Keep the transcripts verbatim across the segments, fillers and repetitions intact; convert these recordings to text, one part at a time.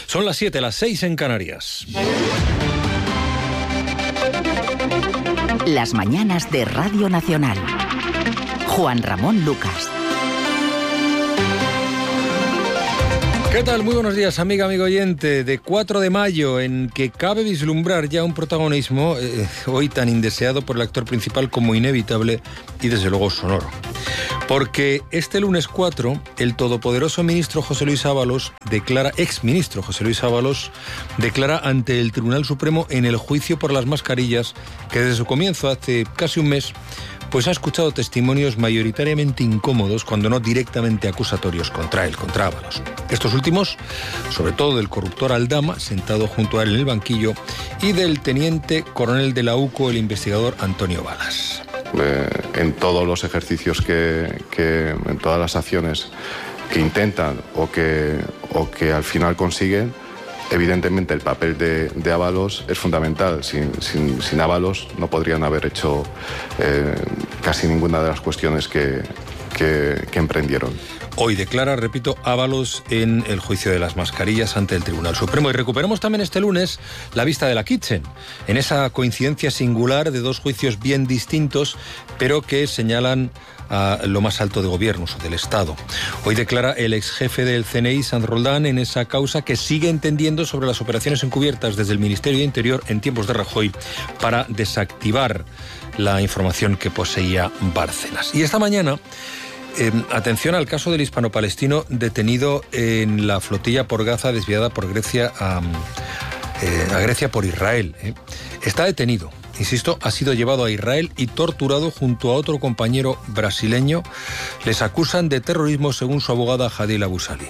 Son las siete, las seis en Canarias. Las mañanas de Radio Nacional. Juan Ramón Lucas. ¿Qué tal? Muy buenos días, amiga, amigo oyente. De cuatro de mayo, en que cabe vislumbrar ya un protagonismo eh, hoy tan indeseado por el actor principal como inevitable y desde luego sonoro. Porque este lunes cuatro, el todopoderoso ministro José Luis Ábalos declara, exministro José Luis Ábalos, declara ante el Tribunal Supremo en el juicio por las mascarillas que desde su comienzo, hace casi un mes, pues ha escuchado testimonios mayoritariamente incómodos, cuando no directamente acusatorios contra él, contra Ábalos. Estos últimos, sobre todo del corruptor Aldama, sentado junto a él en el banquillo, y del teniente coronel de la UCO, el investigador Antonio Balas. Eh, en todos los ejercicios que, que, en todas las acciones que intentan o que, o que al final consiguen, evidentemente el papel de, de Ábalos es fundamental. Sin, sin, sin Ábalos no podrían haber hecho eh, casi ninguna de las cuestiones que, que, que emprendieron. Hoy declara, repito, Ábalos en el juicio de las mascarillas ante el Tribunal Supremo. Y recuperamos también este lunes la vista de la Kitchen, en esa coincidencia singular de dos juicios bien distintos, pero que señalan a lo más alto de gobiernos o del Estado. Hoy declara el ex jefe del C N I, Sanz Roldán, en esa causa que sigue entendiendo sobre las operaciones encubiertas desde el Ministerio de Interior en tiempos de Rajoy para desactivar la información que poseía Bárcenas. Y esta mañana, Eh, atención al caso del hispano-palestino detenido en la flotilla por Gaza desviada por Grecia a, eh, a Grecia por Israel. ¿eh? Está detenido, insisto, ha sido llevado a Israel y torturado junto a otro compañero brasileño. Les acusan de terrorismo según su abogada Hadil Abusali.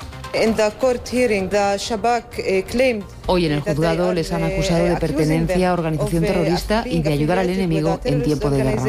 Hoy en el juzgado les han acusado de pertenencia a organización terrorista y de ayudar al enemigo en tiempo de guerra.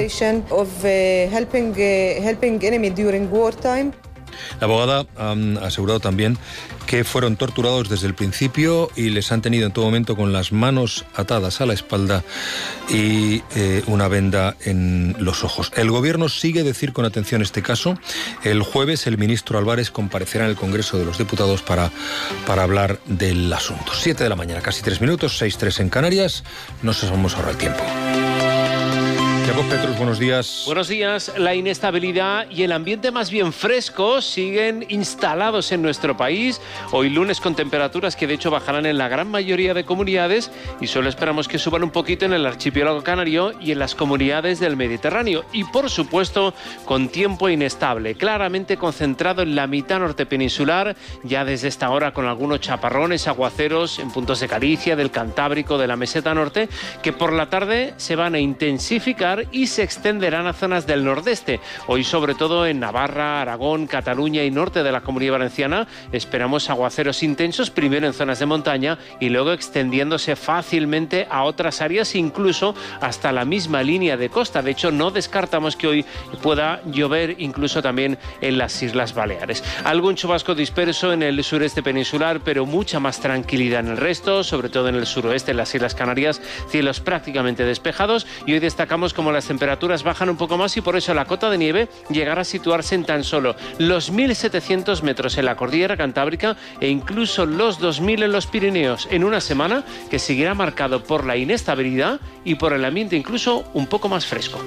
La abogada ha asegurado también que fueron torturados desde el principio y les han tenido en todo momento con las manos atadas a la espalda y eh, una venda en los ojos. El gobierno sigue decir con atención este caso. El jueves el ministro Álvarez comparecerá en el Congreso de los Diputados para, para hablar del asunto. Siete de la mañana, casi tres minutos, seis tres en Canarias. Nos vamos a ahorrar el tiempo. Jacob Petrus, buenos días. Buenos días. La inestabilidad y el ambiente más bien fresco siguen instalados en nuestro país. Hoy lunes con temperaturas que de hecho bajarán en la gran mayoría de comunidades y solo esperamos que suban un poquito en el archipiélago canario y en las comunidades del Mediterráneo. Y por supuesto con tiempo inestable, claramente concentrado en la mitad norte peninsular, ya desde esta hora con algunos chaparrones, aguaceros en puntos de Galicia, del Cantábrico, de la meseta norte, que por la tarde se van a intensificar y se extenderán a zonas del nordeste. Hoy sobre todo en Navarra, Aragón, Cataluña y norte de la Comunidad Valenciana esperamos aguaceros intensos, primero en zonas de montaña y luego extendiéndose fácilmente a otras áreas, incluso hasta la misma línea de costa. De hecho, no descartamos que hoy pueda llover incluso también en las Islas Baleares. Algún chubasco disperso en el sureste peninsular, pero mucha más tranquilidad en el resto, sobre todo en el suroeste, en las Islas Canarias, cielos prácticamente despejados. Y hoy destacamos como las temperaturas bajan un poco más y por eso la cota de nieve llegará a situarse en tan solo los mil setecientos metros en la cordillera cantábrica e incluso los dos mil en los Pirineos, en una semana que seguirá marcado por la inestabilidad y por el ambiente incluso un poco más fresco.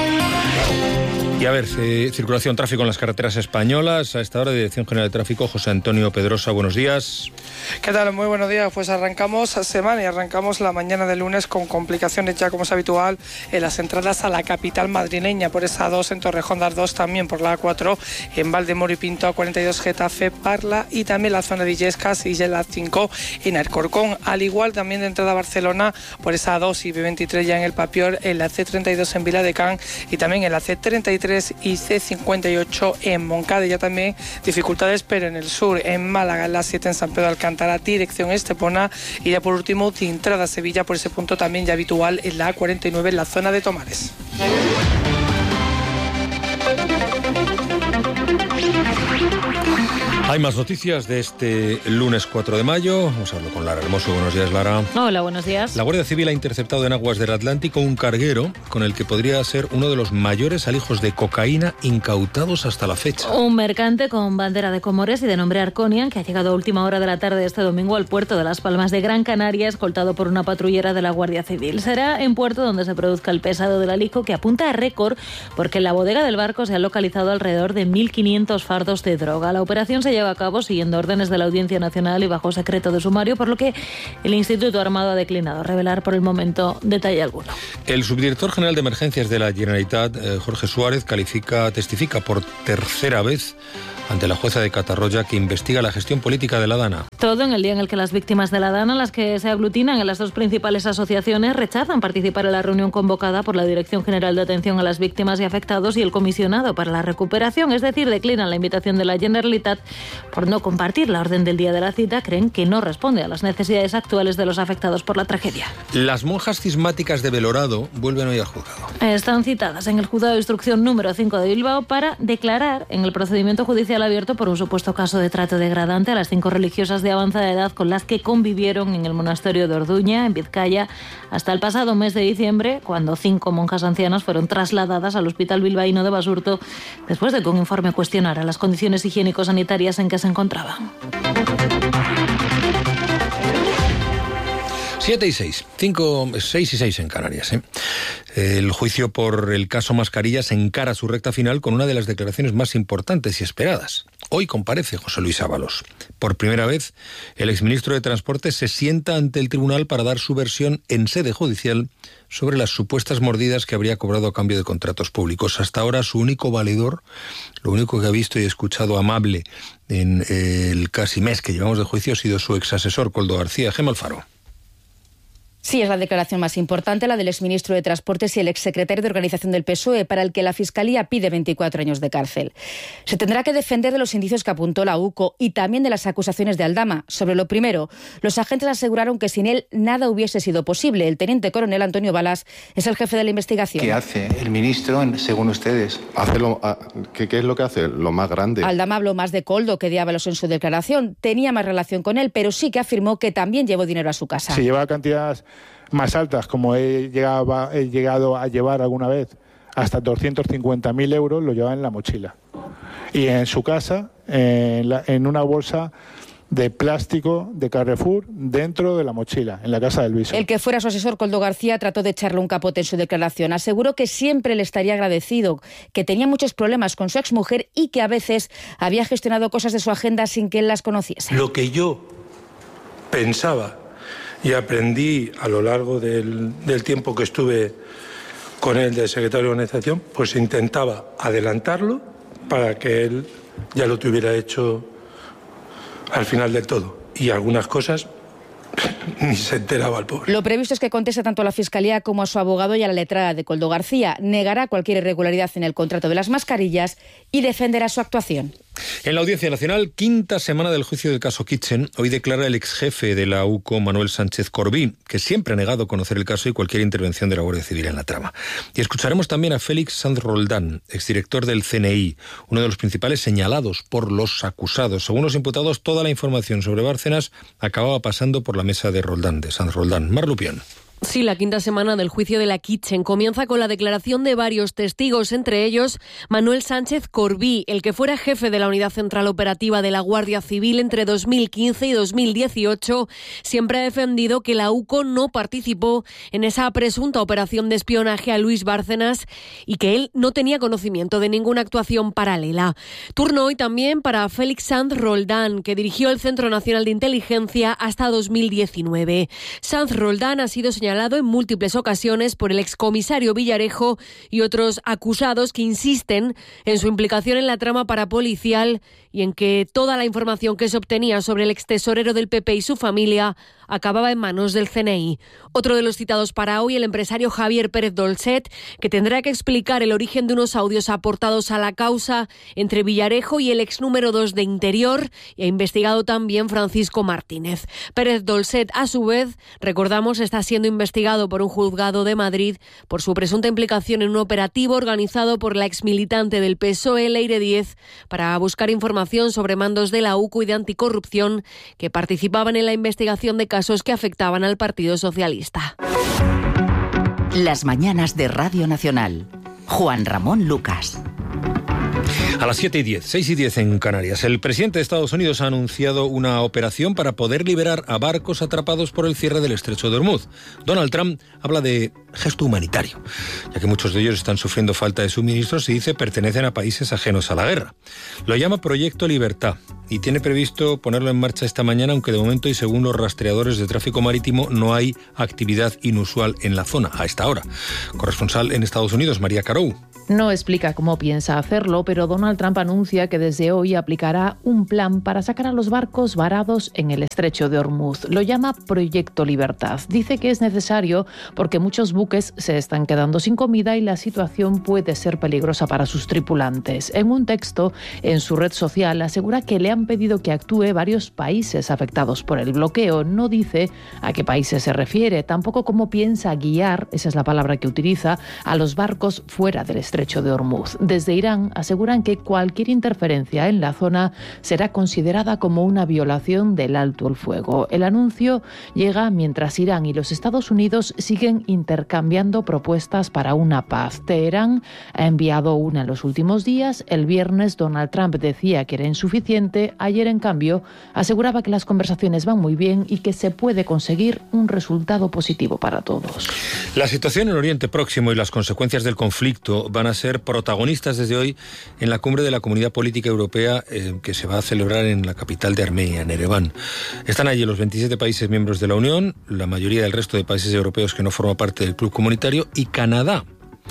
Y a ver, eh, circulación, tráfico en las carreteras españolas. A esta hora, Dirección General de Tráfico, José Antonio Pedrosa, buenos días. ¿Qué tal? Muy buenos días. Pues arrancamos semana y arrancamos la mañana de lunes con complicaciones ya como es habitual en las entradas a la capital madrileña, por esa dos en Torrejón de Ardoz, también por la A cuatro en Valdemoro y Pinto, A cuarenta y dos Getafe, Parla y también la zona de Illescas y la A cinco en Alcorcón. Al igual también de entrada a Barcelona por esa A dos y B veintitrés ya en el Papior, en la C treinta y dos en Viladecán y también en la C treinta y tres y C cincuenta y ocho en Moncada. Ya también dificultades pero en el sur, en Málaga, en la siete en San Pedro de Alcántara, dirección Estepona y ya por último de entrada a Sevilla por ese punto también ya habitual en la A cuarenta y nueve en la zona de Tomares. Hay más noticias de este lunes cuatro de mayo. Vamos a hablar con Lara Hermoso. Buenos días, Lara. Hola, buenos días. La Guardia Civil ha interceptado en aguas del Atlántico un carguero con el que podría ser uno de los mayores alijos de cocaína incautados hasta la fecha. Un mercante con bandera de Comores y de nombre Arconian, que ha llegado a última hora de la tarde de este domingo al puerto de Las Palmas de Gran Canaria, escoltado por una patrullera de la Guardia Civil. Será en puerto donde se produzca el pesado del alijo, que apunta a récord porque en la bodega del barco se han localizado alrededor de mil quinientos fardos de droga. La operación se lleva a cabo siguiendo órdenes de la Audiencia Nacional y bajo secreto de sumario, por lo que el Instituto Armado ha declinado revelar por el momento detalle alguno. El subdirector general de Emergencias de la Generalitat, eh, Jorge Suárez, califica, testifica por tercera vez ante la jueza de Catarroja que investiga la gestión política de la Dana. Todo en el día en el que las víctimas de la Dana, las que se aglutinan en las dos principales asociaciones, rechazan participar en la reunión convocada por la Dirección General de Atención a las Víctimas y Afectados y el Comisionado para la Recuperación, es decir, declinan la invitación de la Generalitat por no compartir la orden del día de la cita. Creen que no responde a las necesidades actuales de los afectados por la tragedia. Las monjas cismáticas de Belorado vuelven hoy al juzgado. Están citadas en el Juzgado de Instrucción número cinco de Bilbao para declarar en el procedimiento judicial abierto por un supuesto caso de trato degradante a las cinco religiosas de avanzada edad con las que convivieron en el monasterio de Orduña, en Vizcaya, hasta el pasado mes de diciembre, cuando cinco monjas ancianas fueron trasladadas al Hospital Bilbaíno de Basurto después de que un informe cuestionara las condiciones higiénico-sanitarias en que se encontraban. Siete y seis, cinco, seis y seis en Canarias. ¿eh? El juicio por el caso Mascarillas encara su recta final con una de las declaraciones más importantes y esperadas. Hoy comparece José Luis Ábalos. Por primera vez, el exministro de Transporte se sienta ante el tribunal para dar su versión en sede judicial sobre las supuestas mordidas que habría cobrado a cambio de contratos públicos. Hasta ahora, su único valedor, lo único que ha visto y escuchado amable en el casi mes que llevamos de juicio, ha sido su exasesor, Koldo García. Gemma Alfaro. Sí, es la declaración más importante, la del exministro de Transportes y el exsecretario de Organización del P S O E, para el que la Fiscalía pide veinticuatro años de cárcel. Se tendrá que defender de los indicios que apuntó la U C O y también de las acusaciones de Aldama. Sobre lo primero, los agentes aseguraron que sin él nada hubiese sido posible. El teniente coronel Antonio Balas es el jefe de la investigación. ¿Qué hace el ministro, según ustedes? Hace lo, ¿qué, ¿Qué es lo que hace? Lo más grande. Aldama habló más de Koldo que de Ábalos en su declaración. Tenía más relación con él, pero sí que afirmó que también llevó dinero a su casa. Se lleva cantidades más altas, como he llegado, he llegado a llevar alguna vez, hasta doscientos cincuenta mil euros, lo llevaba en la mochila. Y en su casa, en, la, en una bolsa de plástico de Carrefour dentro de la mochila, en la casa del Viso. El que fuera su asesor, Koldo García, trató de echarle un capote en su declaración. Aseguró que siempre le estaría agradecido, que tenía muchos problemas con su exmujer y que a veces había gestionado cosas de su agenda sin que él las conociese. Lo que yo pensaba y aprendí a lo largo del, del tiempo que estuve con él de secretario de organización, pues intentaba adelantarlo para que él ya lo tuviera hecho al final del todo. Y algunas cosas ni se enteraba el pobre. Lo previsto es que conteste tanto a la Fiscalía como a su abogado y a la letrada de Koldo García. Negará cualquier irregularidad en el contrato de las mascarillas y defenderá su actuación. En la Audiencia Nacional, quinta semana del juicio del caso Kitchen, hoy declara el exjefe de la U C O, Manuel Sánchez Corbí, que siempre ha negado conocer el caso y cualquier intervención de la Guardia Civil en la trama. Y escucharemos también a Félix Sanz Roldán, exdirector del C N I, uno de los principales señalados por los acusados. Según los imputados, toda la información sobre Bárcenas acababa pasando por la mesa de Roldán, de Sanz Roldán. Mar Lupión. Sí, la quinta semana del juicio de la Kitchen comienza con la declaración de varios testigos, entre ellos Manuel Sánchez Corbí, el que fuera jefe de la Unidad Central Operativa de la Guardia Civil entre dos mil quince y dos mil dieciocho. Siempre ha defendido que la U C O no participó en esa presunta operación de espionaje a Luis Bárcenas y que él no tenía conocimiento de ninguna actuación paralela. Turno hoy también para Félix Sanz Roldán, que dirigió el Centro Nacional de Inteligencia hasta dos mil diecinueve. Sanz Roldán ha sido señalado en múltiples ocasiones por el excomisario Villarejo y otros acusados que insisten en su implicación en la trama parapolicial y en que toda la información que se obtenía sobre el extesorero del P P y su familia acababa en manos del C N I. Otro de los citados para hoy, el empresario Javier Pérez Dolcet, que tendrá que explicar el origen de unos audios aportados a la causa entre Villarejo y el ex número dos de Interior, y ha investigado también Francisco Martínez. Pérez Dolcet, a su vez, recordamos, está siendo investigado investigado por un juzgado de Madrid por su presunta implicación en un operativo organizado por la exmilitante del P S O E, Leire Díez, para buscar información sobre mandos de la U C O y de anticorrupción que participaban en la investigación de casos que afectaban al Partido Socialista. Las mañanas de Radio Nacional. Juan Ramón Lucas. A las siete y diez, seis y diez en Canarias, el presidente de Estados Unidos ha anunciado una operación para poder liberar a barcos atrapados por el cierre del estrecho de Hormuz. Donald Trump habla de gesto humanitario, ya que muchos de ellos están sufriendo falta de suministros y dice pertenecen a países ajenos a la guerra. Lo llama Proyecto Libertad y tiene previsto ponerlo en marcha esta mañana, aunque de momento y según los rastreadores de tráfico marítimo no hay actividad inusual en la zona a esta hora. Corresponsal en Estados Unidos, María Carou. No explica cómo piensa hacerlo, pero Donald Trump anuncia que desde hoy aplicará un plan para sacar a los barcos varados en el estrecho de Hormuz. Lo llama Proyecto Libertad. Dice que es necesario porque muchos buques se están quedando sin comida y la situación puede ser peligrosa para sus tripulantes. En un texto en su red social asegura que le han pedido que actúe varios países afectados por el bloqueo. No dice a qué países se refiere, tampoco cómo piensa guiar, esa es la palabra que utiliza, a los barcos fuera del estrecho de Hormuz. Desde Irán aseguran que cualquier interferencia en la zona será considerada como una violación del alto el fuego. El anuncio llega mientras Irán y los Estados Unidos siguen intercambiando propuestas para una paz. Teherán ha enviado una en los últimos días. El viernes Donald Trump decía que era insuficiente. Ayer, en cambio, aseguraba que las conversaciones van muy bien y que se puede conseguir un resultado positivo para todos. La situación en Oriente Próximo y las consecuencias del conflicto van a ser protagonistas desde hoy en la cumbre de la Comunidad Política Europea eh, que se va a celebrar en la capital de Armenia, en Ereván. Están allí los veintisiete países miembros de la Unión, la mayoría del resto de países europeos que no forman parte del club comunitario y Canadá.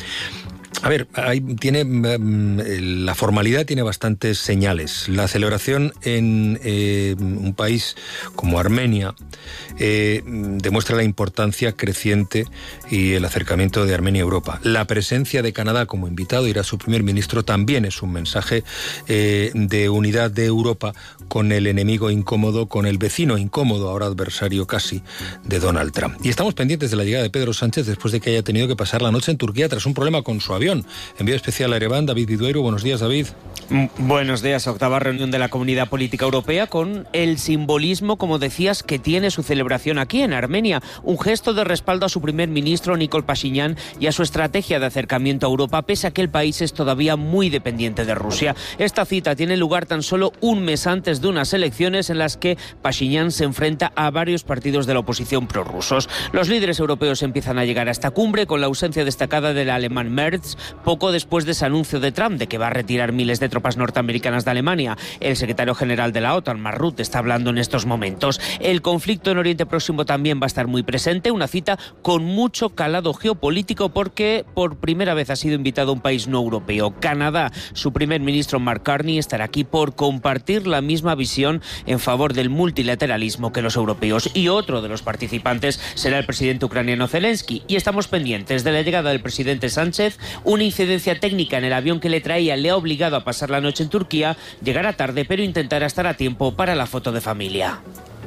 A ver, ahí tiene la formalidad tiene bastantes señales. La celebración en eh, un país como Armenia eh, demuestra la importancia creciente y el acercamiento de Armenia a Europa. La presencia de Canadá como invitado, irá su primer ministro, también es un mensaje eh, de unidad de Europa con el enemigo incómodo, con el vecino incómodo, ahora adversario casi, de Donald Trump. Y estamos pendientes de la llegada de Pedro Sánchez después de que haya tenido que pasar la noche en Turquía tras un problema con su avión. Envío especial a Ereván, David Vidueiro. Buenos días, David. Buenos días. Octava reunión de la Comunidad Política Europea con el simbolismo, como decías, que tiene su celebración aquí en Armenia. Un gesto de respaldo a su primer ministro, Nikol Pashinyan, y a su estrategia de acercamiento a Europa, pese a que el país es todavía muy dependiente de Rusia. Esta cita tiene lugar tan solo un mes antes de unas elecciones en las que Pashinyan se enfrenta a varios partidos de la oposición prorrusos. Los líderes europeos empiezan a llegar a esta cumbre con la ausencia destacada del alemán Merz, poco después de ese anuncio de Trump de que va a retirar miles de tropas norteamericanas de Alemania. El secretario general de la OTAN, Mark Rutte, está hablando en estos momentos. El conflicto en Oriente Próximo también va a estar muy presente, una cita con mucho calado geopolítico porque por primera vez ha sido invitado un país no europeo, Canadá. Su primer ministro, Mark Carney, estará aquí por compartir la misma visión en favor del multilateralismo que los europeos. Y otro de los participantes será el presidente ucraniano Zelensky. Y estamos pendientes de la llegada del presidente Sánchez. Una incidencia técnica en el avión que le traía le ha obligado a pasar la noche en Turquía. Llegará tarde, pero intentará estar a tiempo para la foto de familia.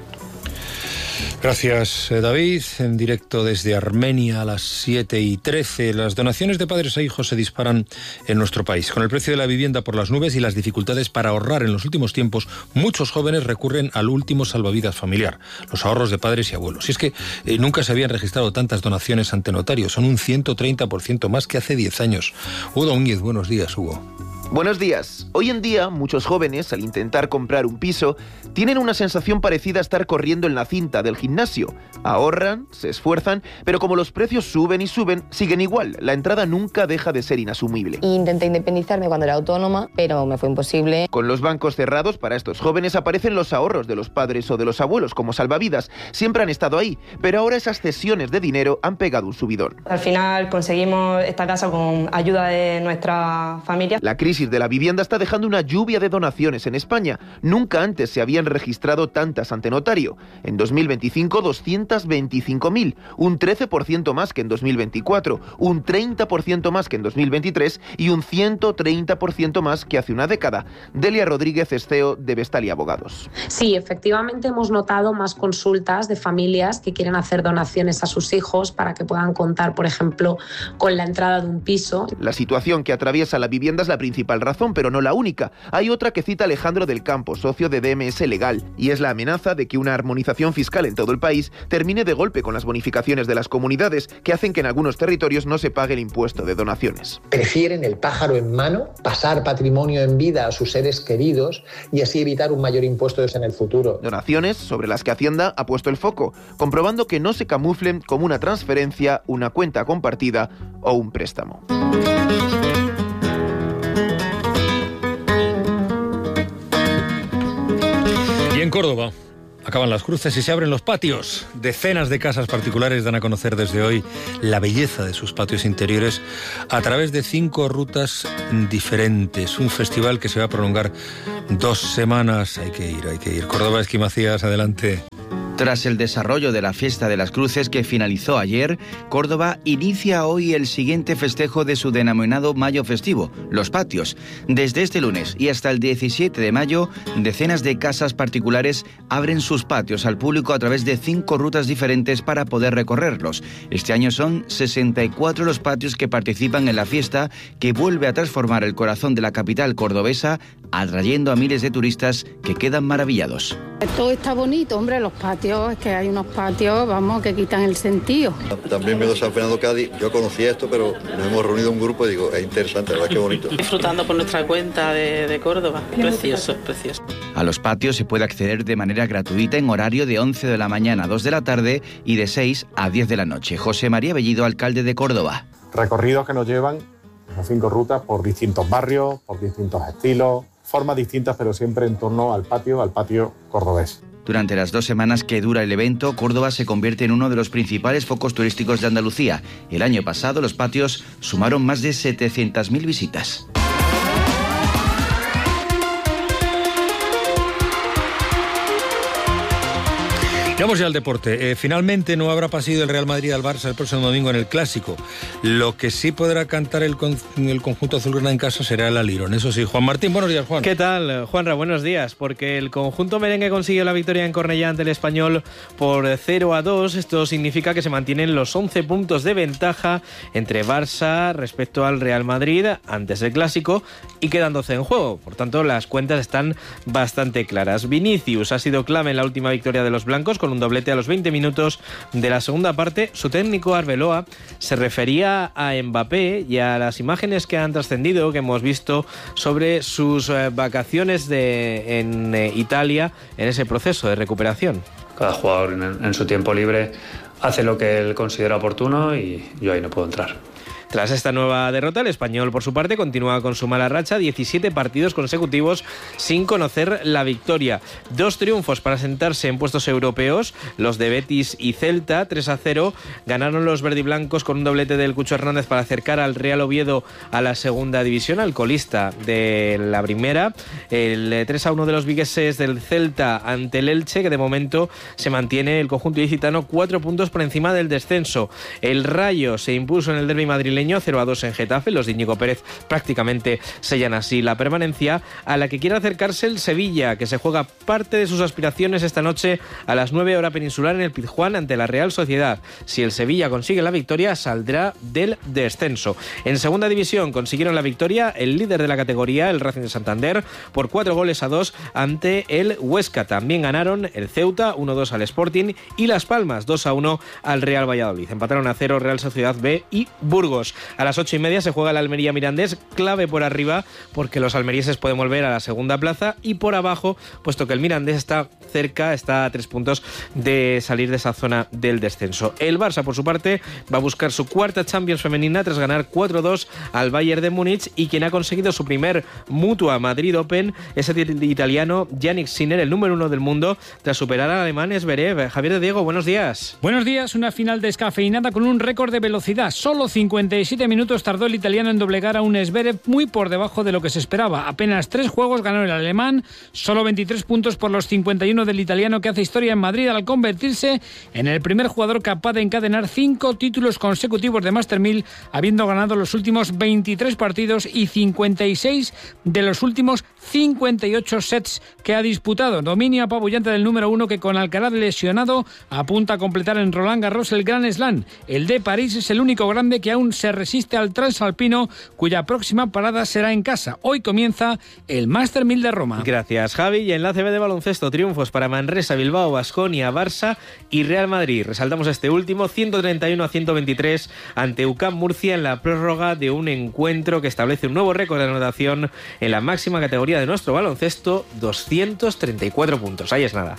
Gracias, David. En directo desde Armenia a las siete y trece. Las donaciones de padres a hijos se disparan en nuestro país. Con el precio de la vivienda por las nubes y las dificultades para ahorrar en los últimos tiempos, muchos jóvenes recurren al último salvavidas familiar, los ahorros de padres y abuelos. Y es que eh, nunca se habían registrado tantas donaciones ante notarios. Son un ciento treinta por ciento más que hace diez años. Hugo Domínguez, buenos días, Hugo. Buenos días. Hoy en día, muchos jóvenes, al intentar comprar un piso, tienen una sensación parecida a estar corriendo en la cinta del gimnasio. Ahorran, se esfuerzan, pero como los precios suben y suben, siguen igual. La entrada nunca deja de ser inasumible. Intenté independizarme cuando era autónoma, pero me fue imposible. Con los bancos cerrados, para estos jóvenes aparecen los ahorros de los padres o de los abuelos como salvavidas. Siempre han estado ahí, pero ahora esas cesiones de dinero han pegado un subidón. Al final conseguimos esta casa con ayuda de nuestra familia. La crisis crisis de la vivienda está dejando una lluvia de donaciones en España. Nunca antes se habían registrado tantas ante notario. En dos mil veinticinco, doscientos veinticinco mil, un trece por ciento más que en dos mil veinticuatro, un treinta por ciento más que en dos mil veintitrés y un ciento treinta por ciento más que hace una década. Delia Rodríguez es C E O de Vestalia Abogados. Sí, efectivamente hemos notado más consultas de familias que quieren hacer donaciones a sus hijos para que puedan contar, por ejemplo, con la entrada de un piso. La situación que atraviesa la vivienda es la principal razón, pero no la única. Hay otra que cita Alejandro del Campo, socio de D M S Legal, y es la amenaza de que una armonización fiscal en todo el país termine de golpe con las bonificaciones de las comunidades, que hacen que en algunos territorios no se pague el impuesto de donaciones. Prefieren el pájaro en mano, pasar patrimonio en vida a sus seres queridos y así evitar un mayor impuesto en el futuro. Donaciones sobre las que Hacienda ha puesto el foco, comprobando que no se camuflen como una transferencia, una cuenta compartida o un préstamo. Y en Córdoba acaban las cruces y se abren los patios. Decenas de casas particulares dan a conocer desde hoy la belleza de sus patios interiores a través de cinco rutas diferentes. Un festival que se va a prolongar dos semanas. Hay que ir, hay que ir. Córdoba, Esqui Macías, adelante. Tras el desarrollo de la Fiesta de las Cruces que finalizó ayer, Córdoba inicia hoy el siguiente festejo de su denominado Mayo Festivo, los patios. Desde este lunes y hasta el diecisiete de mayo, decenas de casas particulares abren sus patios al público a través de cinco rutas diferentes para poder recorrerlos. Este año son sesenta y cuatro los patios que participan en la fiesta, que vuelve a transformar el corazón de la capital cordobesa, atrayendo a miles de turistas que quedan maravillados. Todo está bonito, hombre, los patios, es que hay unos patios, vamos, que quitan el sentido. También me lo San Fernando Cádiz, yo conocía esto, pero nos hemos reunido un grupo y digo, es interesante, la verdad, qué bonito. Disfrutando por nuestra cuenta de, de Córdoba, precioso, precioso. A los patios se puede acceder de manera gratuita en horario de once de la mañana a dos de la tarde y de seis a diez de la noche. José María Bellido, alcalde de Córdoba. Recorridos que nos llevan a cinco rutas por distintos barrios, por distintos estilos, formas distintas, pero siempre en torno al patio, al patio cordobés. Durante las dos semanas que dura el evento, Córdoba se convierte en uno de los principales focos turísticos de Andalucía. El año pasado los patios sumaron más de setecientas mil visitas. Vamos ya al deporte. Eh, finalmente no habrá pasillo del Real Madrid al Barça el próximo domingo en el Clásico. Lo que sí podrá cantar el, con, el conjunto azulgrana en casa será el Alirón. Eso sí, Juan Martín, buenos días, Juan. ¿Qué tal, Juanra? Buenos días. Porque el conjunto merengue consiguió la victoria en Cornellá ante el Español por cero a dos. Esto significa que se mantienen los once puntos de ventaja entre Barça respecto al Real Madrid antes del Clásico y quedan doce en juego. Por tanto, las cuentas están bastante claras. Vinicius ha sido clave en la última victoria de los blancos con un doblete a los veinte minutos de la segunda parte. Su técnico Arbeloa se refería a Mbappé y a las imágenes que han trascendido, que hemos visto sobre sus eh, vacaciones de, en eh, Italia en ese proceso de recuperación. Cada jugador en, en su tiempo libre hace lo que él considera oportuno y yo ahí no puedo entrar. Tras esta nueva derrota, el Español, por su parte, continúa con su mala racha, diecisiete partidos consecutivos sin conocer la victoria. Dos triunfos para sentarse en puestos europeos, los de Betis y Celta, tres a cero. Ganaron los verdiblancos con un doblete del Cucho Hernández para acercar al Real Oviedo a la segunda división, al colista de la primera. El tres a uno de los vigueses del Celta ante el Elche, que de momento se mantiene el conjunto ilicitano cuatro puntos por encima del descenso. El Rayo se impuso en el derbi madrileño cero a dos en Getafe. Los de Íñigo Pérez prácticamente sellan así la permanencia, a la que quiere acercarse el Sevilla, que se juega parte de sus aspiraciones esta noche a las nueve hora peninsular en el Pizjuán ante la Real Sociedad. Si el Sevilla consigue la victoria, saldrá del descenso. En segunda división consiguieron la victoria el líder de la categoría, el Racing de Santander, por cuatro goles a dos ante el Huesca. También ganaron el Ceuta uno a dos al Sporting y Las Palmas dos a uno al Real Valladolid. Empataron a cero Real Sociedad B y Burgos. A las ocho y media se juega el Almería Mirandés, clave por arriba porque los almerieses pueden volver a la segunda plaza, y por abajo, puesto que el Mirandés está cerca, está a tres puntos de salir de esa zona del descenso. El Barça, por su parte, va a buscar su cuarta Champions femenina tras ganar cuatro a dos al Bayern de Múnich, y quien ha conseguido su primer Mutua Madrid Open es el italiano Yannick Sinner, el número uno del mundo, tras superar al alemán Zverev. Javier de Diego, buenos días. Buenos días, una final descafeinada con un récord de velocidad, solo cincuenta y y siete minutos tardó el italiano en doblegar a un Zverev muy por debajo de lo que se esperaba. Apenas tres juegos ganó el alemán, solo veintitrés puntos por los cincuenta y uno del italiano, que hace historia en Madrid al convertirse en el primer jugador capaz de encadenar cinco títulos consecutivos de Master mil, habiendo ganado los últimos veintitrés partidos y cincuenta y seis de los últimos cincuenta y ocho sets que ha disputado. Dominio apabullante del número uno, que con Alcaraz lesionado apunta a completar en Roland Garros el Grand Slam. El de París es el único grande que aún se resiste al transalpino, cuya próxima parada será en casa. Hoy comienza el Master mil de Roma. Gracias, Javi. Y en la A C B de baloncesto, triunfos para Manresa, Bilbao, Baskonia, Barça y Real Madrid. Resaltamos este último, ciento treinta y uno a ciento veintitrés ante U C A M Murcia en la prórroga de un encuentro que establece un nuevo récord de anotación en la máxima categoría de nuestro baloncesto, doscientos treinta y cuatro puntos. Ahí es nada.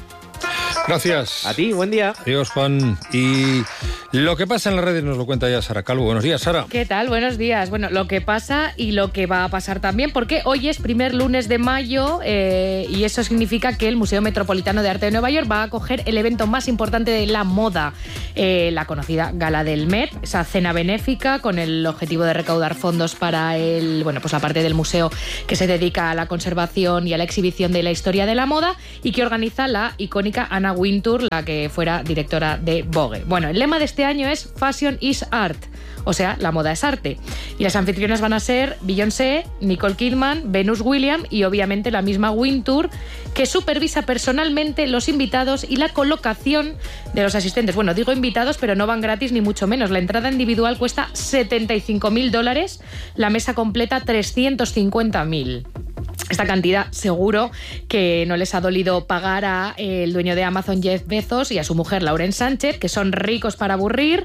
Gracias. A ti, buen día. Adiós, Juan. Y lo que pasa en las redes nos lo cuenta ya Sara Calvo. Buenos días, Sara. ¿Qué tal? Buenos días. Bueno, lo que pasa y lo que va a pasar también, porque hoy es primer lunes de mayo eh, y eso significa que el Museo Metropolitano de Arte de Nueva York va a acoger el evento más importante de la moda, eh, la conocida Gala del Met, esa cena benéfica con el objetivo de recaudar fondos para el, bueno, pues la parte del museo que se dedica a la conservación y a la exhibición de la historia de la moda y que organiza la icónica Anna Wintour, la que fuera directora de Vogue. Bueno, el lema de este año es Fashion is Art, o sea, la moda es arte. Y las anfitrionas van a ser Beyoncé, Nicole Kidman, Venus Williams y obviamente la misma Wintour, que supervisa personalmente los invitados y la colocación de los asistentes. Bueno, digo invitados, pero no van gratis ni mucho menos. La entrada individual cuesta setenta y cinco mil dólares, la mesa completa trescientos cincuenta mil. Esta cantidad seguro que no les ha dolido pagar a eh, el dueño de Amazon, Jeff Bezos, y a su mujer, Lauren Sánchez, que son ricos para aburrir,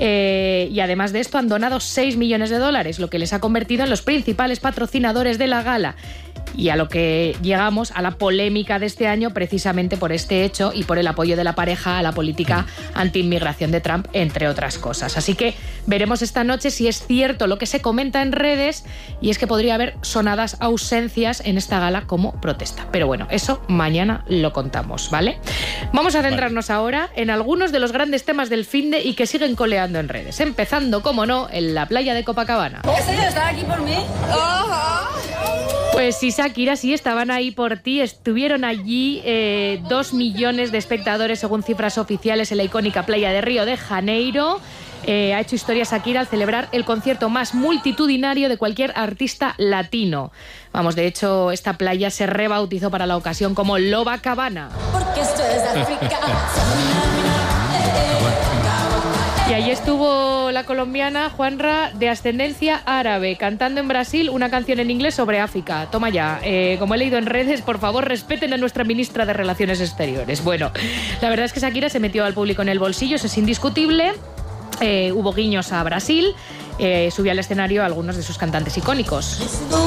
eh, y además de esto han donado seis millones de dólares, lo que les ha convertido en los principales patrocinadores de la gala. Y a lo que llegamos, a la polémica de este año, precisamente por este hecho y por el apoyo de la pareja a la política anti-inmigración de Trump, entre otras cosas. Así que veremos esta noche si es cierto lo que se comenta en redes, y es que podría haber sonadas ausencias en esta gala como protesta. Pero bueno, eso mañana lo contamos, ¿vale? Vamos a centrarnos vale. ahora en algunos de los grandes temas del finde y que siguen coleando en redes. Empezando, como no, en la playa de Copacabana. ¿En serio están aquí por mí? Ajá. Pues sí, Shakira, sí, estaban ahí por ti. Estuvieron allí eh, dos millones de espectadores, según cifras oficiales, en la icónica playa de Río de Janeiro. Eh, ha hecho historia Shakira al celebrar el concierto más multitudinario de cualquier artista latino. Vamos, de hecho, esta playa se rebautizó para la ocasión como Lobacabana. Porque esto es África. Y ahí estuvo la colombiana Juanra, de ascendencia árabe, cantando en Brasil una canción en inglés sobre África. Toma ya, eh, como he leído en redes, por favor respeten a nuestra ministra de Relaciones Exteriores. Bueno, la verdad es que Shakira se metió al público en el bolsillo, eso es indiscutible. Eh, hubo guiños a Brasil, eh, subió al escenario a algunos de sus cantantes icónicos,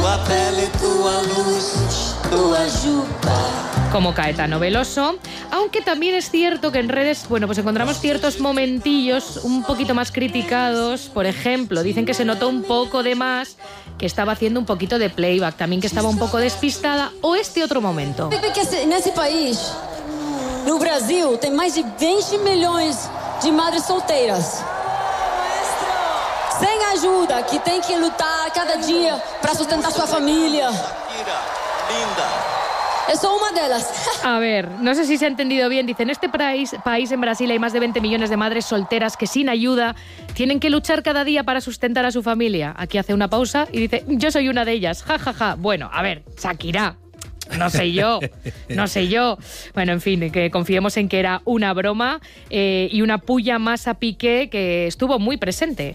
como Caetano Veloso, aunque también es cierto que en redes, bueno, pues encontramos ciertos momentillos un poquito más criticados. Por ejemplo, dicen que se notó un poco de más, que estaba haciendo un poquito de playback, también que estaba un poco despistada, o este otro momento. En ese país, no Brasil, tem mais de veinte milhões de madres solteiras. Sem ayuda, que tem que lutar cada día para sustentar su familia. Eso una de ellas. A ver, no sé si se ha entendido bien. Dice, en este país, país, en Brasil, hay más de veinte millones de madres solteras que sin ayuda tienen que luchar cada día para sustentar a su familia. Aquí hace una pausa y dice, yo soy una de ellas. Ja, ja, ja. Bueno, a ver, Shakira. No sé yo, no sé yo. Bueno, en fin, que confiemos en que era una broma eh, y una puya más a Piqué, que estuvo muy presente.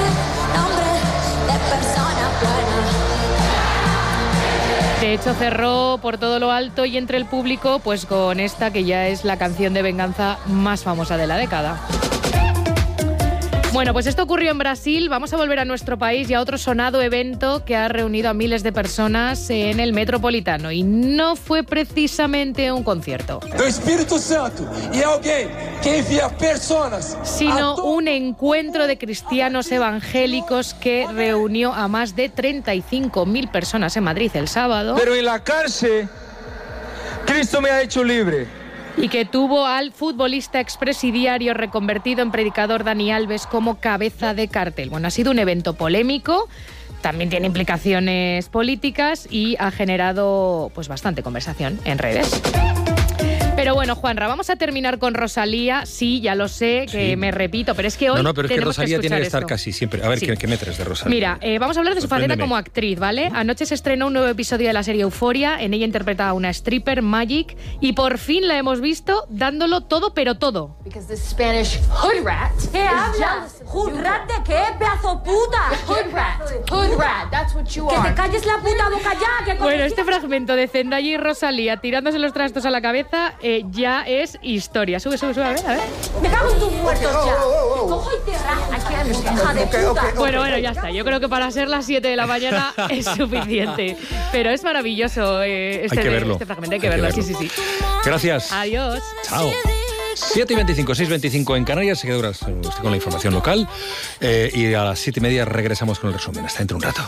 De hecho, cerró por todo lo alto y entre el público, pues con esta que ya es la canción de venganza más famosa de la década. Bueno, pues esto ocurrió en Brasil. Vamos a volver a nuestro país y a otro sonado evento que ha reunido a miles de personas en el Metropolitano. Y no fue precisamente un concierto. ¡El Espíritu Santo! Y alguien que envía personas. Sino un encuentro de cristianos evangélicos que reunió a más de treinta y cinco mil personas en Madrid el sábado. Pero en la cárcel, Cristo me ha hecho libre. Y que tuvo al futbolista expresidiario reconvertido en predicador Dani Alves como cabeza de cartel. Bueno, ha sido un evento polémico, también tiene implicaciones políticas y ha generado pues bastante conversación en redes. Pero bueno, Juanra, vamos a terminar con Rosalía. Sí, ya lo sé, que sí. me repito, pero es que hoy No, no, pero es que tenemos Rosalía que tiene que estar esto. casi siempre. A ver, Sí. ¿qué, ¿qué me traes de Rosalía? Mira, eh, vamos a hablar de su faceta como actriz, ¿vale? Anoche se estrenó un nuevo episodio de la serie Euphoria. En ella interpreta a una stripper, Magic, y por fin la hemos visto dándolo todo, pero todo. Because the Spanish hood rat. ¿Qué hablas? ¿Hood rat de qué, pedazo puta? Hood rat. Hood rat. That's what you Que are. te calles la puta boca ya. Que Bueno, este fragmento de Zendaya y Rosalía tirándose los trastos a la cabeza eh, ya es historia. Sube, sube, sube, a ver, a ver. Me cago en tus muertos ya. Te cojo y te rajo. Hija de puta. Bueno, bueno, ya está. Yo creo que para ser las siete de la mañana es suficiente. Pero es maravilloso eh, este, Hay que verlo. este fragmento. Hay que Hay que verlo, verlo. sí, sí, sí. Gracias. Adiós. Chao. siete y veinticinco, seis y veinticinco en Canarias. Se queda horas con la información local. Eh, y a las siete y media regresamos con el resumen. Hasta dentro de un rato.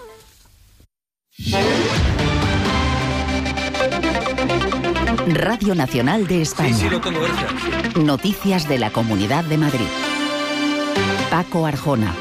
Radio Nacional de España. Sí, sí, lo tengo, gracias. Noticias de la Comunidad de Madrid. Paco Arjona.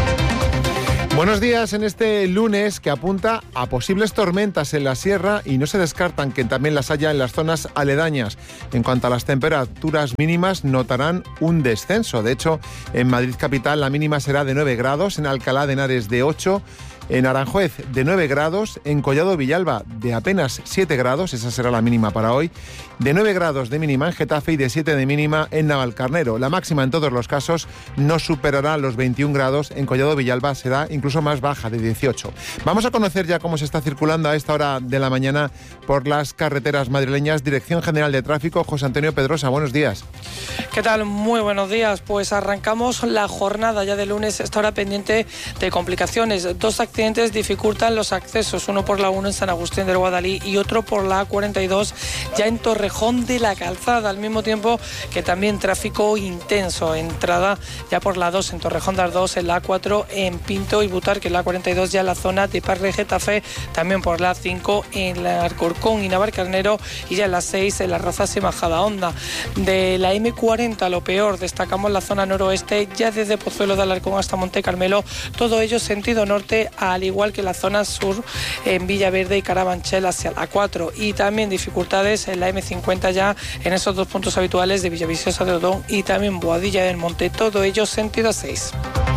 Buenos días en este lunes que apunta a posibles tormentas en la sierra y no se descartan que también las haya en las zonas aledañas. En cuanto a las temperaturas mínimas, notarán un descenso. De hecho, en Madrid capital la mínima será de nueve grados, en Alcalá de Henares de ocho, en Aranjuez de nueve grados, en Collado Villalba de apenas siete grados, esa será la mínima para hoy, de nueve grados de mínima en Getafe y de siete de mínima en Navalcarnero. La máxima en todos los casos no superará los veintiún grados, en Collado Villalba será incluso más baja, de dieciocho. Vamos a conocer ya cómo se está circulando a esta hora de la mañana por las carreteras madrileñas. Dirección General de Tráfico, José Antonio Pedrosa, buenos días. ¿Qué tal? Muy buenos días. Pues arrancamos la jornada ya de lunes, esta hora pendiente de complicaciones. Dos accidentes dificultan los accesos, uno por la uno en San Agustín del Guadalí y otro por la A cuarenta y dos ya en Torrejón de la Calzada, al mismo tiempo que también tráfico intenso, entrada ya por la dos en Torrejón de Ardoz, en la A cuatro en Pinto y Butar, que en la A cuarenta y dos ya en la zona de Parle Getafe, también por la A cinco en la Alcorcón y Navalcarnero y ya en la seis en Las Rozas y Majadahonda. De la eme cuarenta lo peor, destacamos la zona noroeste ya desde Pozuelo de Alarcón hasta Monte Carmelo, todo ello sentido norte, al igual que la zona sur en Villaverde y Carabanchel hacia la cuatro, y también dificultades en la eme cincuenta ya en esos dos puntos habituales de Villaviciosa de Odón y también Boadilla del Monte, todo ello sentido seis.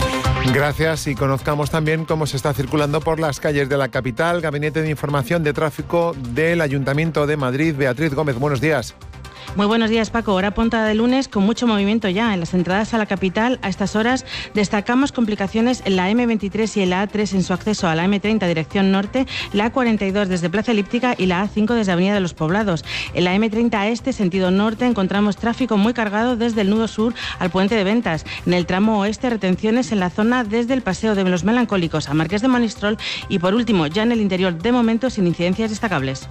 Gracias, y conozcamos también cómo se está circulando por las calles de la capital. Gabinete de Información de Tráfico del Ayuntamiento de Madrid, Beatriz Gómez, buenos días. Muy buenos días, Paco. Hora punta de lunes con mucho movimiento ya en las entradas a la capital. A estas horas destacamos complicaciones en la eme veintitrés y en la A tres en su acceso a la eme treinta dirección norte, la A cuarenta y dos desde Plaza Elíptica y la A cinco desde Avenida de los Poblados. En la eme treinta este, sentido norte, encontramos tráfico muy cargado desde el nudo sur al Puente de Ventas. En el tramo oeste, retenciones en la zona desde el Paseo de los Melancólicos a Marqués de Monistrol y, por último, ya en el interior, de momento, sin incidencias destacables.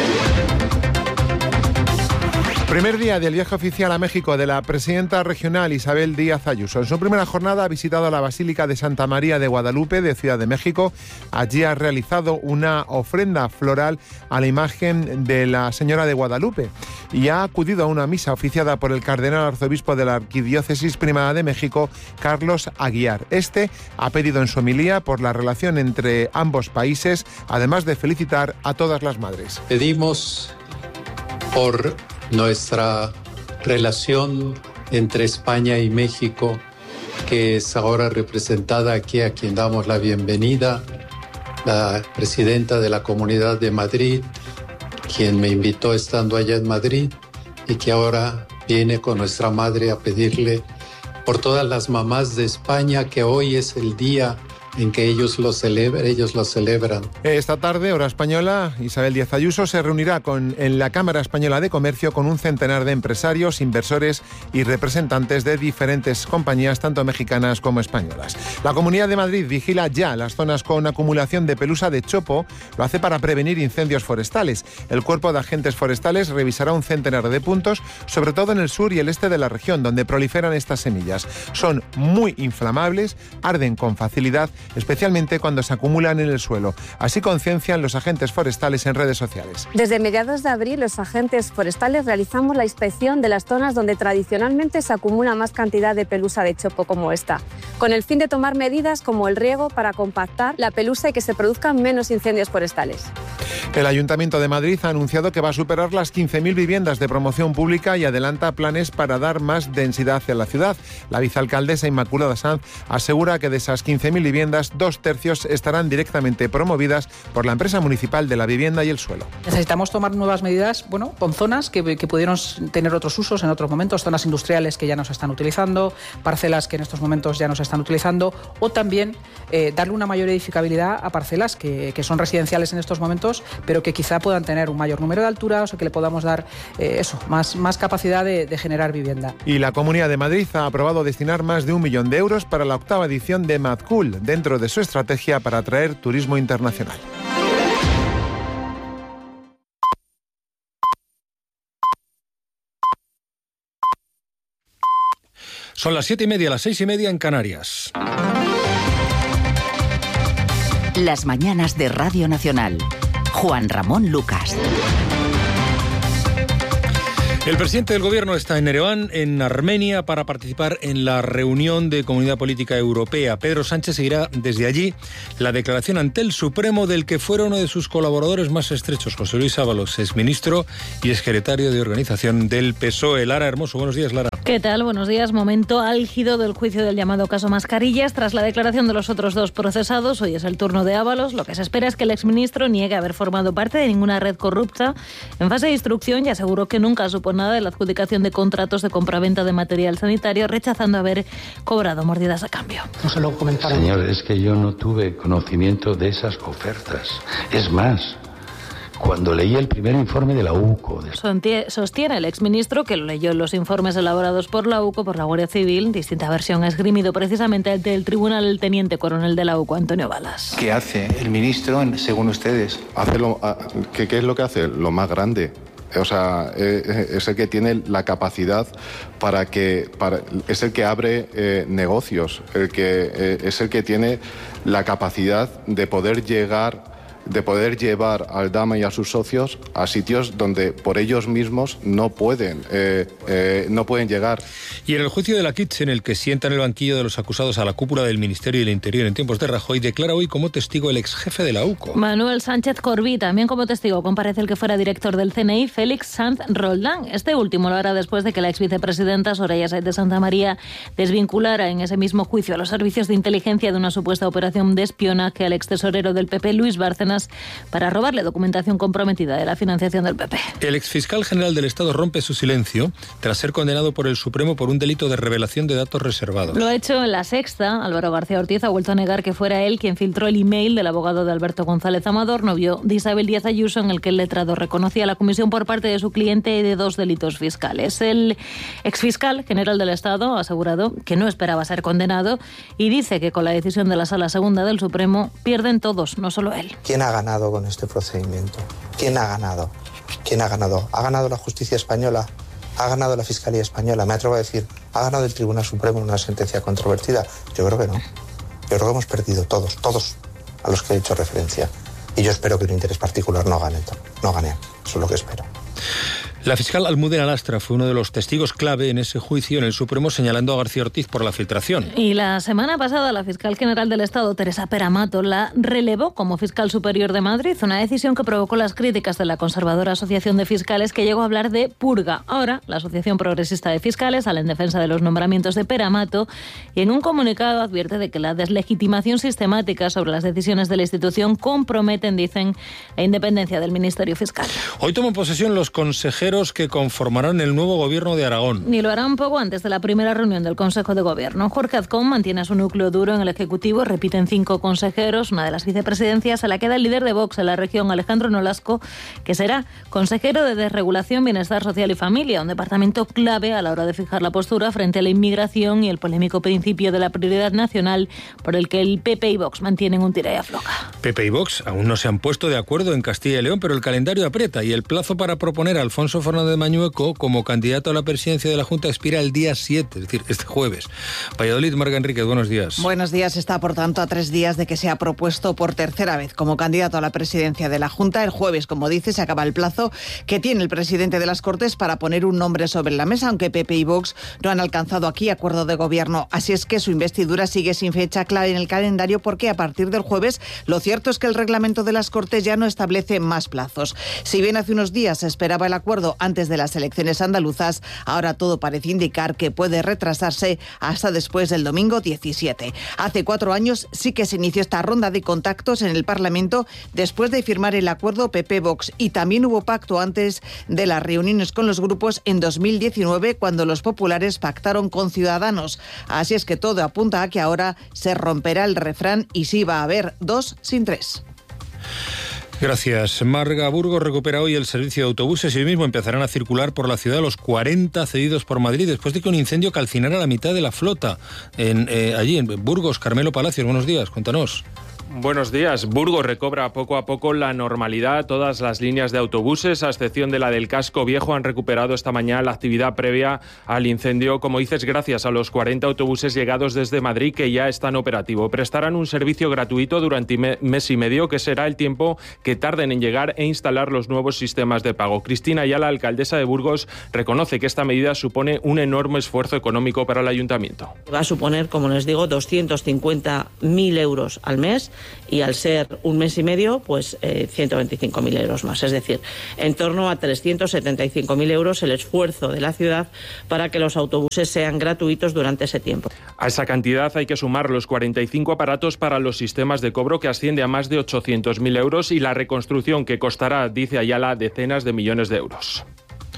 Primer día del viaje oficial a México de la presidenta regional Isabel Díaz Ayuso. En su primera jornada ha visitado la Basílica de Santa María de Guadalupe de Ciudad de México. Allí ha realizado una ofrenda floral a la imagen de la Señora de Guadalupe y ha acudido a una misa oficiada por el cardenal arzobispo de la Arquidiócesis Primada de México, Carlos Aguiar. Este ha pedido en su homilía por la relación entre ambos países, además de felicitar a todas las madres. Pedimos por nuestra relación entre España y México, que es ahora representada aquí, a quien damos la bienvenida, la presidenta de la Comunidad de Madrid, quien me invitó estando allá en Madrid y que ahora viene con nuestra madre a pedirle por todas las mamás de España, que hoy es el día en que ellos lo celebran, ellos lo celebran. Esta tarde, hora española, Isabel Díaz Ayuso se reunirá con, en la Cámara Española de Comercio con un centenar de empresarios, inversores y representantes de diferentes compañías, tanto mexicanas como españolas. La Comunidad de Madrid vigila ya las zonas con acumulación de pelusa de chopo. Lo hace para prevenir incendios forestales. El Cuerpo de Agentes Forestales revisará un centenar de puntos, sobre todo en el sur y el este de la región, donde proliferan estas semillas. Son muy inflamables, arden con facilidad especialmente cuando se acumulan en el suelo. Así conciencian los agentes forestales en redes sociales. Desde mediados de abril, los agentes forestales realizamos la inspección de las zonas donde tradicionalmente se acumula más cantidad de pelusa de chopo como esta, con el fin de tomar medidas como el riego para compactar la pelusa y que se produzcan menos incendios forestales. El Ayuntamiento de Madrid ha anunciado que va a superar las quince mil viviendas de promoción pública y adelanta planes para dar más densidad a la ciudad. La vicealcaldesa Inmaculada Sanz asegura que de esas quince mil viviendas, dos tercios estarán directamente promovidas por la empresa municipal de la vivienda y el suelo. Necesitamos tomar nuevas medidas, bueno, con zonas que, que pudieron tener otros usos en otros momentos, zonas industriales que ya no se están utilizando, parcelas que en estos momentos ya no se están utilizando, o también eh, darle una mayor edificabilidad a parcelas que, que son residenciales en estos momentos, pero que quizá puedan tener un mayor número de alturas o que le podamos dar eh, eso, más, más capacidad de, de generar vivienda. Y la Comunidad de Madrid ha aprobado destinar más de un millón de euros para la octava edición de MadCool, dentro de su estrategia para atraer turismo internacional. Son las siete y media, las seis y media en Canarias. Las mañanas de Radio Nacional. Juan Ramón Lucas. El presidente del Gobierno está en Ereván, en Armenia, para participar en la reunión de Comunidad Política Europea. Pedro Sánchez seguirá desde allí la declaración ante el Supremo del que fuera uno de sus colaboradores más estrechos, José Luis Ábalos, exministro y exsecretario de Organización del P S O E. Lara Hermoso, buenos días, Lara. ¿Qué tal? Buenos días. Momento álgido del juicio del llamado caso Mascarillas. Tras la declaración de los otros dos procesados, hoy es el turno de Ábalos. Lo que se espera es que el exministro niegue haber formado parte de ninguna red corrupta en fase de instrucción y aseguró que nunca supo nada de la adjudicación de contratos de compraventa de material sanitario, rechazando haber cobrado mordidas a cambio. No se lo comentaron. Señor, es que yo no tuve conocimiento de esas ofertas. Es más, cuando leí el primer informe de la U C O... Sostiene el exministro que lo leyó en los informes elaborados por la U C O, por la Guardia Civil, distinta versión ha esgrimido precisamente ante el tribunal el teniente coronel de la U C O, Antonio Balas. ¿Qué hace el ministro, según ustedes? Hace lo, ¿qué, ¿Qué es lo que hace? Lo más grande. O sea, es el que tiene la capacidad para que... Para, es el que abre eh, negocios, el que, eh, es el que tiene la capacidad de poder llegar... de poder llevar al Dama y a sus socios a sitios donde por ellos mismos no pueden, eh, eh, no pueden llegar. Y en el juicio de la Kitchen, en el que sienta en el banquillo de los acusados a la cúpula del Ministerio del Interior en tiempos de Rajoy, declara hoy como testigo el ex jefe de la U C O. Manuel Sánchez Corbí. También como testigo comparece el que fuera director del C N I, Félix Sanz Roldán. Este último lo hará después de que la ex vicepresidenta Soraya Sáenz de Santa María desvinculara en ese mismo juicio a los servicios de inteligencia de una supuesta operación de espionaje al ex tesorero del P P, Luis Bárcenas, para robarle documentación comprometida de la financiación del P P. El exfiscal general del Estado rompe su silencio tras ser condenado por el Supremo por un delito de revelación de datos reservados. Lo ha hecho en La Sexta. Álvaro García Ortiz ha vuelto a negar que fuera él quien filtró el email del abogado de Alberto González Amador, novio de Isabel Díaz Ayuso, en el que el letrado reconocía la comisión por parte de su cliente de dos delitos fiscales. El exfiscal general del Estado ha asegurado que no esperaba ser condenado y dice que con la decisión de la Sala Segunda del Supremo pierden todos, no solo él. ¿Quién ha ganado con este procedimiento? ¿Quién ha ganado? ¿Quién ha ganado? ¿Ha ganado la justicia española? ¿Ha ganado la Fiscalía española? Me atrevo a decir, ¿ha ganado el Tribunal Supremo en una sentencia controvertida? Yo creo que no. Yo creo que hemos perdido todos, todos a los que he hecho referencia. Y yo espero que un interés particular no gane, no gane. Eso es lo que espero. La fiscal Almudena Lastra fue uno de los testigos clave en ese juicio en el Supremo, señalando a García Ortiz por la filtración. Y la semana pasada la fiscal general del Estado, Teresa Peramato, la relevó como fiscal superior de Madrid, una decisión que provocó las críticas de la conservadora Asociación de Fiscales, que llegó a hablar de purga. Ahora, la Asociación Progresista de Fiscales sale en defensa de los nombramientos de Peramato y en un comunicado advierte de que la deslegitimación sistemática sobre las decisiones de la institución comprometen, dicen, la independencia del Ministerio Fiscal. Hoy toman posesión los consejeros que conformarán el nuevo gobierno de Aragón. Y lo harán poco antes de la primera reunión del Consejo de Gobierno. Jorge Azcón mantiene a su núcleo duro en el Ejecutivo, repiten cinco consejeros. Una de las vicepresidencias se la queda el líder de Vox en la región, Alejandro Nolasco, que será consejero de Desregulación, Bienestar Social y Familia, un departamento clave a la hora de fijar la postura frente a la inmigración y el polémico principio de la prioridad nacional, por el que el P P y Vox mantienen un tira y afloja. P P y Vox aún no se han puesto de acuerdo en Castilla y León, pero el calendario aprieta y el plazo para proponer a Alfonso Fernández de Mañueco como candidato a la presidencia de la Junta expira el día siete, es decir, este jueves. Valladolid, Marga Enríquez, buenos días. Buenos días. Está, por tanto, a tres días de que sea propuesto por tercera vez como candidato a la presidencia de la Junta. El jueves, como dice, se acaba el plazo que tiene el presidente de las Cortes para poner un nombre sobre la mesa, aunque P P y Vox no han alcanzado aquí acuerdo de gobierno. Así es que su investidura sigue sin fecha clara en el calendario, porque a partir del jueves lo cierto es que el reglamento de las Cortes ya no establece más plazos. Si bien hace unos días se esperaba el acuerdo antes de las elecciones andaluzas, ahora todo parece indicar que puede retrasarse hasta después del domingo diecisiete. Hace cuatro años sí que se inició esta ronda de contactos en el Parlamento después de firmar el acuerdo P P-Vox, y también hubo pacto antes de las reuniones con los grupos en dos mil diecinueve, cuando los populares pactaron con Ciudadanos. Así es que todo apunta a que ahora se romperá el refrán y sí va a haber dos sin tres. Gracias. Marga. Burgos recupera hoy el servicio de autobuses y hoy mismo empezarán a circular por la ciudad los cuarenta cedidos por Madrid después de que un incendio calcinara la mitad de la flota en, eh, allí en Burgos. Carmelo Palacios, buenos días, cuéntanos. Buenos días. Burgos recobra poco a poco la normalidad. Todas las líneas de autobuses, a excepción de la del Casco Viejo, han recuperado esta mañana la actividad previa al incendio. Como dices, gracias a los cuarenta autobuses llegados desde Madrid que ya están operativos. Prestarán un servicio gratuito durante me- mes y medio, que será el tiempo que tarden en llegar e instalar los nuevos sistemas de pago. Cristina Ayala, alcaldesa de Burgos, reconoce que esta medida supone un enorme esfuerzo económico para el ayuntamiento. Va a suponer, como les digo, doscientos cincuenta mil euros al mes, y al ser un mes y medio, pues eh, ciento veinticinco mil euros más. Es decir, en torno a trescientos setenta y cinco mil euros el esfuerzo de la ciudad para que los autobuses sean gratuitos durante ese tiempo. A esa cantidad hay que sumar los cuarenta y cinco aparatos para los sistemas de cobro, que asciende a más de ochocientos mil euros, y la reconstrucción, que costará, dice Ayala, decenas de millones de euros.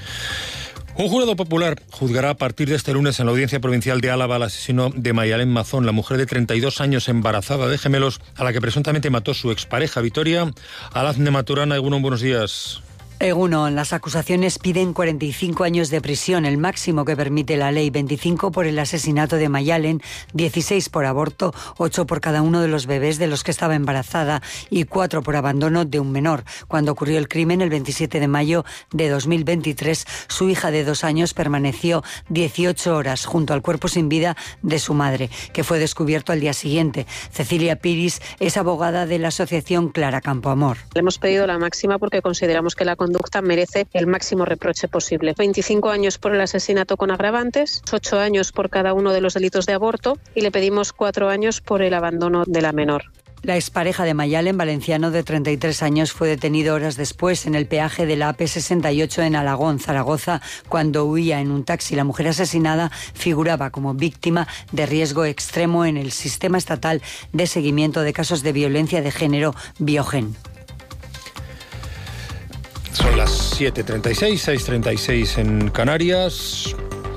Un jurado popular juzgará a partir de este lunes en la Audiencia Provincial de Álava al asesino de Mayalén Mazón, la mujer de treinta y dos años embarazada de gemelos, a la que presuntamente mató su expareja Vitoria. Alazne Maturana, Egunon, buenos días. Egunon, las acusaciones piden cuarenta y cinco años de prisión, el máximo que permite la ley, veinticinco por el asesinato de Mayalen, dieciséis por aborto, ocho por cada uno de los bebés de los que estaba embarazada y cuatro por abandono de un menor. Cuando ocurrió el crimen, el veintisiete de mayo de dos mil veintitrés, su hija de dos años permaneció dieciocho horas junto al cuerpo sin vida de su madre, que fue descubierto al día siguiente. Cecilia Piris es abogada de la asociación Clara Campoamor. Le hemos pedido la máxima porque consideramos que la conducta merece el máximo reproche posible. veinticinco años por el asesinato con agravantes, ocho años por cada uno de los delitos de aborto y le pedimos cuatro años por el abandono de la menor. La expareja de Mayalen, valenciano de treinta y tres años, fue detenido horas después en el peaje de la A P sesenta y ocho en Alagón, Zaragoza, cuando huía en un taxi. La mujer asesinada figuraba como víctima de riesgo extremo en el sistema estatal de seguimiento de casos de violencia de género, Biogen. Son las siete treinta y seis, seis treinta y seis en Canarias.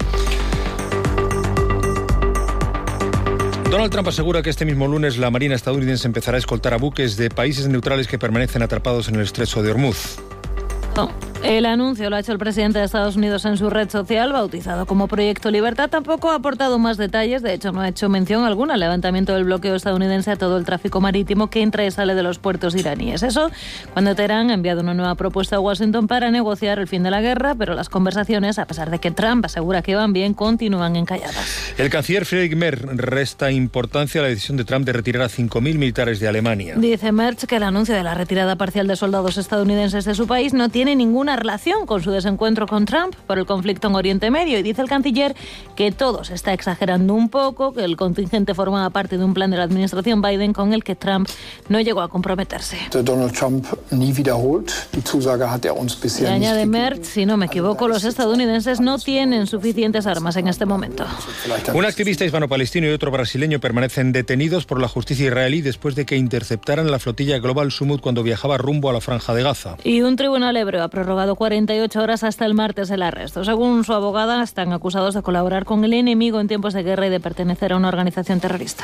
Donald Trump asegura que este mismo lunes la Marina estadounidense empezará a escoltar a buques de países neutrales que permanecen atrapados en el estrecho de Hormuz. Oh. El anuncio lo ha hecho el presidente de Estados Unidos en su red social, bautizado como Proyecto Libertad. Tampoco ha aportado más detalles, de hecho no ha hecho mención alguna al levantamiento del bloqueo estadounidense a todo el tráfico marítimo que entra y sale de los puertos iraníes. Eso cuando Teherán ha enviado una nueva propuesta a Washington para negociar el fin de la guerra, pero las conversaciones, a pesar de que Trump asegura que van bien, continúan encalladas. El canciller Friedrich Merz resta importancia a la decisión de Trump de retirar a cinco mil militares de Alemania. Dice Merz que el anuncio de la retirada parcial de soldados estadounidenses de su país no tiene ninguna relación con su desencuentro con Trump por el conflicto en Oriente Medio, y dice el canciller que todo se está exagerando un poco, que el contingente formaba parte de un plan de la administración Biden con el que Trump no llegó a comprometerse. Donald Trump nie wiederholt. Die Zusage hat er uns bisher y nicht añade gegeben. Merz, si no me equivoco, los estadounidenses no tienen suficientes armas en este momento. Un activista hispano-palestino y otro brasileño permanecen detenidos por la justicia israelí después de que interceptaran la flotilla Global Summit cuando viajaba rumbo a la Franja de Gaza. Y un tribunal hebreo ha prorrogado cuarenta y ocho horas hasta el martes el arresto. Según su abogada, están acusados de colaborar con el enemigo en tiempos de guerra y de pertenecer a una organización terrorista.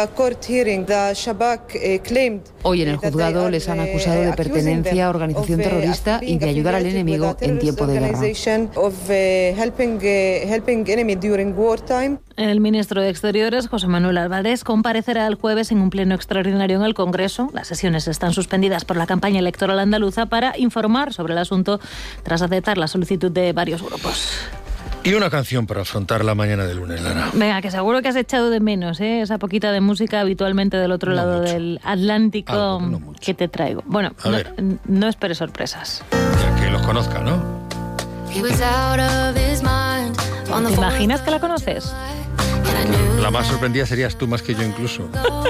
Hoy en el juzgado les han acusado de pertenencia a organización terrorista y de ayudar al enemigo en tiempo de guerra. El ministro de Exteriores, José Manuel Álvarez, comparecerá el jueves en un pleno extraordinario en el Congreso. Las sesiones están suspendidas por la campaña electoral andaluza para informar sobre el asunto acuerdo tras aceptar la solicitud de varios grupos. Y una canción para afrontar la mañana de lunes, Lara. Venga, que seguro que has echado de menos, ¿eh? Esa poquita de música habitualmente del otro no lado mucho. del Atlántico. Algo, no que te traigo. Bueno, A no, ver. no esperes sorpresas. Ya que los conozca, ¿no? ¿Te imaginas que la conoces? La más sorprendida serías tú más que yo incluso.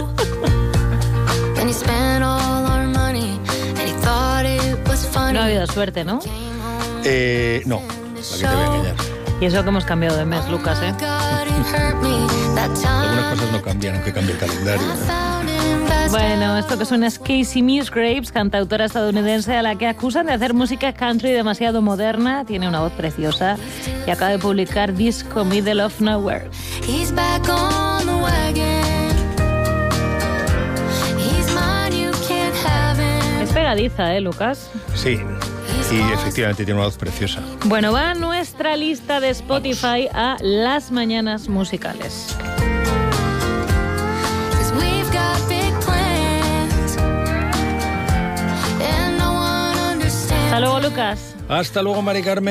No ha habido suerte, ¿no? Eh, no, la que te voy a engañar. Y eso que hemos cambiado de mes, Lucas, ¿eh? Algunas cosas no cambian, aunque cambie el calendario, ¿no? Bueno, esto que suena es Casey Musgraves, cantautora estadounidense a la que acusan de hacer música country demasiado moderna. Tiene una voz preciosa y acaba de publicar disco Middle of Nowhere. Es pegadiza, ¿eh, Lucas? Sí, y efectivamente tiene una voz preciosa. Bueno, va nuestra lista de Spotify a las mañanas musicales. Hasta luego, Lucas. Hasta luego, Mari Carmen.